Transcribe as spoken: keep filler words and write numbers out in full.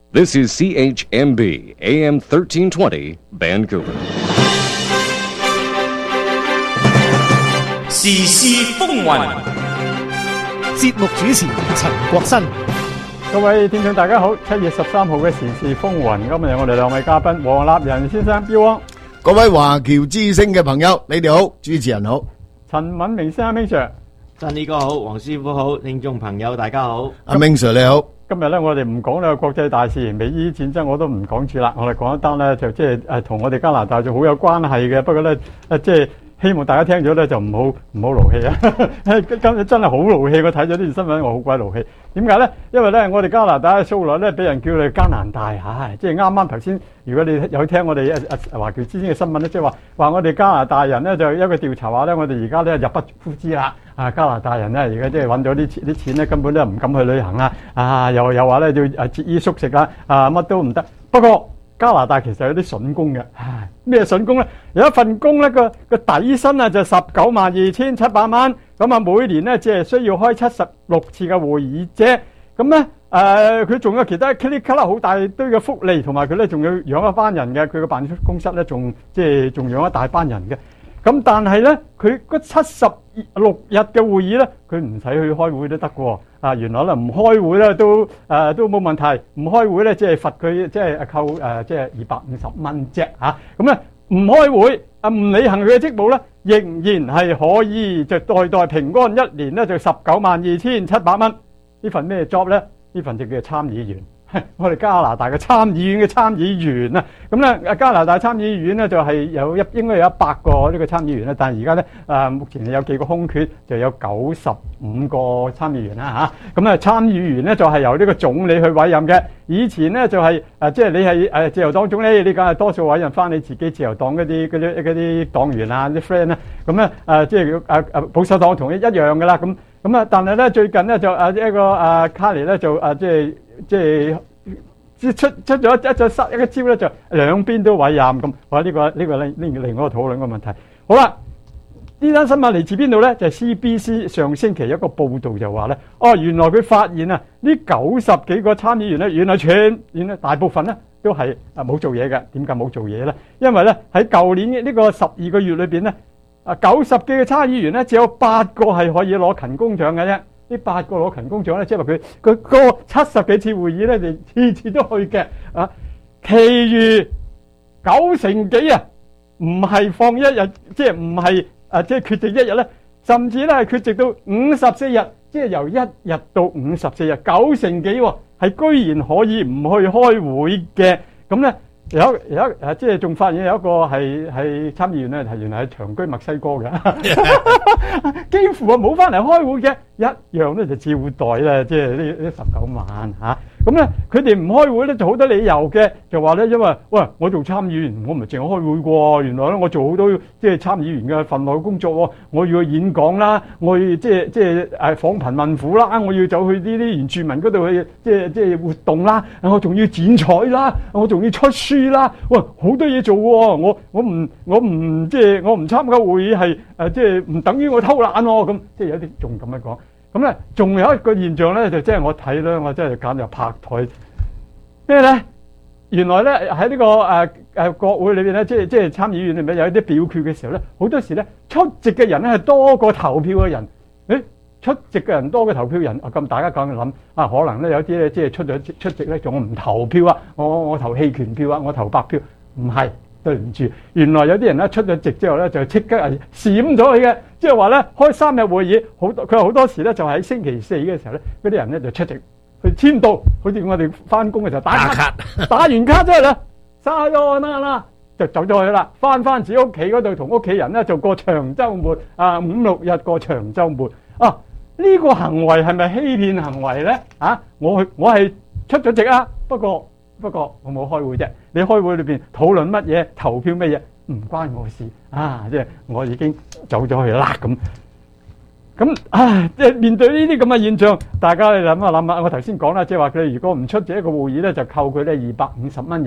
This is C H M B A M thirteen twenty Vancouver. 時事風雲， 節目主持陳國新。 各位聽眾大家好，七月十三號嘅時事風雲，今日有我哋兩位嘉賓，黃立仁先生標汪， 各位華僑之聲嘅朋友，你哋好，主持人好， 陳敏明先生 Ming Sir， 真呢哥好，黃師傅好，聽眾朋友大家好， 阿 Ming Sir 你好。 今日咧，我哋唔講呢個國際大事，美伊戰爭我都唔講住啦。我哋講一單咧，就即係誒同我哋加拿大就好有關係嘅。不過咧，誒即係希望大家聽咗咧就唔好唔好勞氣啊！今日真係好勞氣，我睇咗呢條新聞，我好鬼勞氣。點解咧？因為咧，我哋加拿大素來咧俾人叫你加拿大，唉，即係啱啱頭先，如果你有聽我哋誒誒華僑之聲嘅新聞咧，即係話話我哋加拿大人咧就一個調查話咧，我哋而家咧入不敷支啦。啊，加拿大人咧，而家即係揾咗啲錢，啲錢咧根本都唔敢去旅行啦。啊，又又話咧要誒節衣縮食啊，啊乜都唔得。不過加拿大其實有啲筍工嘅，唉，咩筍工咧？有一份工咧個個底薪啊就十九萬二千七百蚊，咁啊每年咧只係需要開七十六次嘅會議啫。咁咧誒，佢仲有其他 click click 好大堆嘅福利，同埋佢咧仲要養一班人嘅，佢個辦公室咧仲即係仲養一大班人嘅。咁但係咧，佢嗰七十六日嘅會議咧，佢唔使去開會都得嘅。啊，原來咧唔開會咧都誒、呃、都冇問題，唔開會咧即係罰佢即係扣誒即係二百五十蚊啫嚇。咁咧唔開會啊，唔履行佢嘅職務咧，仍然係可以就代代平安，一年咧就十九萬二千七百蚊。呢份咩 job 咧？呢份就叫做參議員。我哋加拿大嘅參議院嘅參議員啊，咁咧加拿大參議院咧就係有一應該有一百個呢個參議員啦，但係而家咧誒目前有幾個空缺，就有九十五個參議員啦嚇。咁啊參議員咧就係由呢個總理去委任嘅。以前咧就係誒即係你係誒自由黨總理，你梗係多數委任翻你自己自由黨嗰啲嗰啲嗰啲黨員啊啲 friend 啦。咁咧誒即係誒誒保守黨同一一樣噶啦。咁咁啊，但係咧最近咧就誒一個誒卡尼咧就誒即係。即係出出咗一隻失一個招咧，就兩邊都委任咁。哇！呢、這個呢、這個咧另另外一個討論嘅問題。好啦，呢單新聞嚟自邊度咧？就係、是、C B C 上星期一個報導就話咧，哦，原來佢發現啊，呢九十幾個參議員咧，原來全原來大部分咧都係啊冇做嘢嘅。點解冇做嘢咧？因為咧喺舊年呢個十二個月裏邊咧，啊九十幾個參議員咧，只有八個係可以攞勤工獎嘅啫。呢八個攞勤工獎咧，即係話佢佢個七十幾次會議咧，就次次都去嘅啊。其餘九成幾啊，唔係放一日，即係唔係啊，即係缺席一日咧，甚至咧係缺席到五十四日，即係由一日到五十四日，九成幾喎，係居然可以唔去開會嘅。咁咧有有誒，即係仲發現有一個係係參議員咧，係原來係長居墨西哥嘅，幾乎啊冇翻嚟開會嘅，一樣咧就照待啦，即係呢呢十九萬嚇。咁咧佢哋唔開會咧就好多理由嘅，就話咧因為喂我做參議員，我唔係淨係開會喎，原來咧我做好多即係參議員嘅份內工作喎，我要去演講啦，我要即係即係誒訪貧問苦啦，我要走去呢啲原住民嗰度去即係即係活動啦，我仲要剪彩啦，我仲要出書啦，喂好多嘢做喎，我我唔我唔即係我唔參加會議係誒即係唔等於我偷懶喎，咁即係有啲仲咁樣講。咁咧，仲有一個現象咧，就即係我睇咧，我真係簡直拍台咩咧？原來咧喺呢、這個誒誒、呃、國會裏邊咧，即係即係參議院裏面有一啲表決嘅時候咧，好多時咧出席嘅人咧係多過投票嘅人。誒，出席嘅人多過投票人，咁大家講諗啊，可能咧有啲咧即係出咗出席咧，仲我唔投票啊，我我投棄權票啊，我投白票，唔係。對唔住，原來有啲人咧出咗席之後咧，就即刻係閃咗佢嘅，即係話咧開三日會議，好多佢好多時咧就喺星期四嘅時候咧，嗰啲人咧就出席去簽到，好似我哋翻工嘅時候打卡，打完卡之後咧，沙咗啦啦就走咗去啦，翻翻自己屋企嗰度同屋企人咧就過長週末啊，五六日過長週末啊，呢、這個行為係咪欺騙行為咧？啊，我去我係出咗席啊，不過。不過我冇開會啫，你開會裏邊討論乜嘢、投票乜嘢唔關我事啊！即係我已經走咗去啦咁。咁唉，即係面對呢啲咁嘅現象，大家你諗下諗下，我頭先講啦，即係話佢哋如果唔出席一個會議咧，就扣佢咧二百五十蚊。